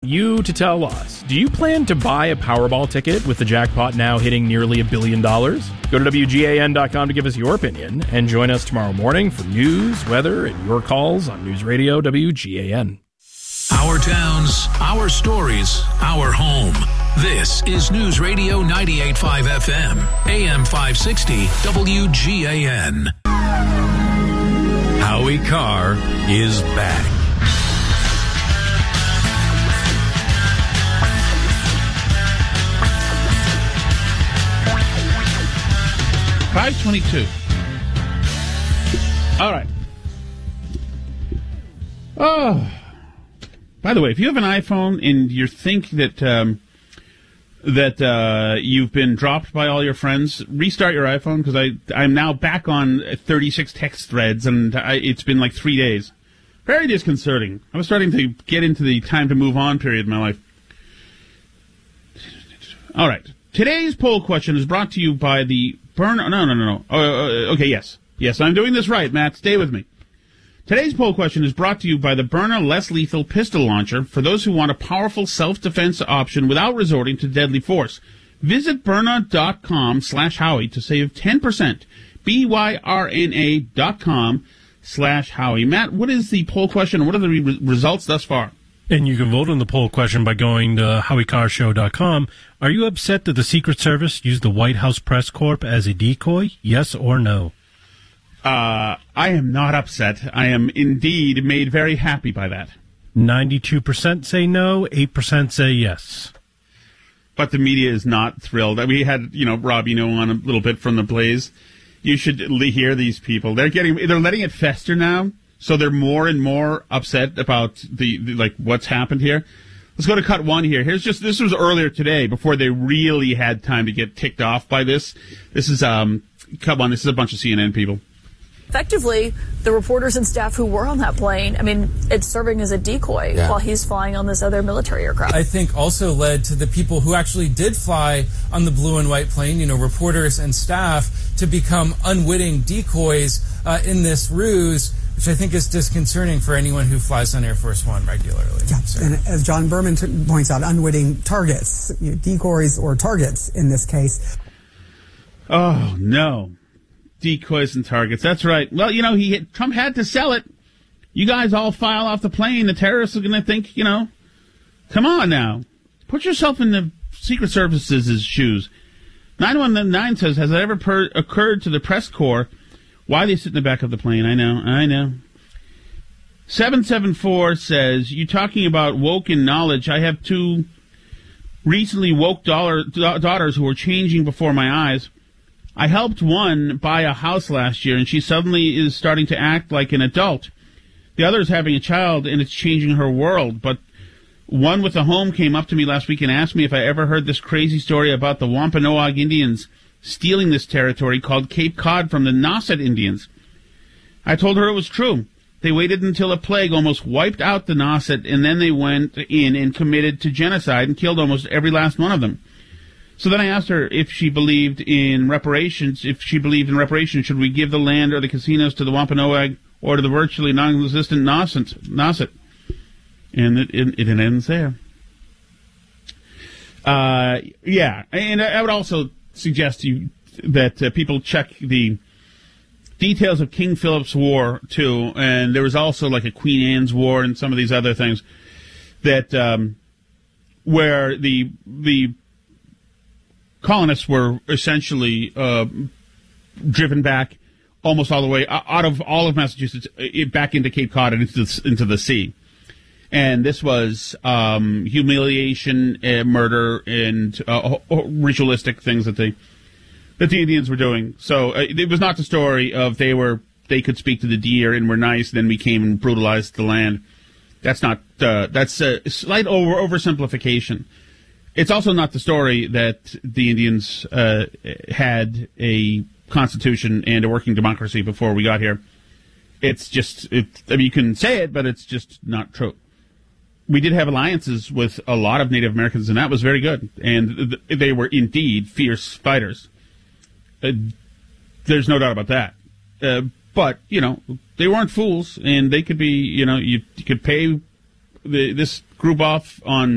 you to tell us, do you plan to buy a Powerball ticket with the jackpot now hitting nearly $1 billion? Go to WGAN.com to give us your opinion and join us tomorrow morning for news, weather, and your calls on News Radio WGAN. Our towns, our stories, our home. This is News Radio 98.5 FM, AM 560, WGAN. Howie Carr is back. $5.22. All right. Oh. By the way, if you have an iPhone and you think that you've been dropped by all your friends, restart your iPhone, because I'm now back on 36 text threads, and it's been like 3 days. Very disconcerting. I was starting to get into the time to move on period in my life. All right. Today's poll question is brought to you by the No. Okay, yes. Yes, I'm doing this right, Matt. Stay with me. Today's poll question is brought to you by the Byrna Less Lethal Pistol Launcher for those who want a powerful self-defense option without resorting to deadly force. Visit Byrna.com/Howie to save 10%. BYRNA.com/Howie. Matt, what is the poll question and what are the results thus far? And you can vote on the poll question by going to HowieCarrshow.com. Are you upset that the Secret Service used the White House Press Corps as a decoy? Yes or no? I am not upset. I am indeed made very happy by that. 92% say no, 8% say yes. But the media is not thrilled. We had, Rob, on a little bit from the Blaze. You should hear these people. They're letting it fester now, so they're more and more upset about the what's happened here. Let's go to cut one here. This was earlier today, before they really had time to get ticked off by this. This is cut one. This is a bunch of CNN people. Effectively, the reporters and staff who were on that plane, it's serving as a decoy while he's flying on this other military aircraft. I think also led to the people who actually did fly on the blue and white plane, reporters and staff, to become unwitting decoys in this ruse, which I think is disconcerting for anyone who flies on Air Force One regularly. Yeah, and as John Berman points out, unwitting targets, decoys or targets in this case. Oh, no. Decoys and targets. That's right. Well, Trump had to sell it. You guys all file off the plane. The terrorists are going to think, come on now. Put yourself in the Secret Service's shoes. 919 says, has it ever occurred to the press corps why they sit in the back of the plane? I know. 774 says, you talking about woke and knowledge. I have two recently woke daughters who are changing before my eyes. I helped one buy a house last year, and she suddenly is starting to act like an adult. The other is having a child, and it's changing her world. But one with a home came up to me last week and asked me if I ever heard this crazy story about the Wampanoag Indians stealing this territory called Cape Cod from the Nauset Indians. I told her it was true. They waited until a plague almost wiped out the Nauset, and then they went in and committed to genocide and killed almost every last one of them. So then I asked her if she believed in reparations. If she believed in reparations, should we give the land or the casinos to the Wampanoag or to the virtually non-existent Nauset? And it ends there. Yeah, and I would also suggest to you that people check the details of King Philip's War, too. And there was also like a Queen Anne's War and some of these other things that where the colonists were essentially driven back almost all the way out of all of Massachusetts back into Cape Cod and into the sea. And this was humiliation, murder, and ritualistic things that the Indians were doing. So it was not the story of they could speak to the deer and were nice, then we came and brutalized the land. That's not. That's a slight oversimplification. It's also not the story that the Indians had a constitution and a working democracy before we got here. It's just, you can say it, but it's just not true. We did have alliances with a lot of Native Americans, and that was very good. And they were indeed fierce fighters. There's no doubt about that. But, they weren't fools, and they could be, you could pay this group off on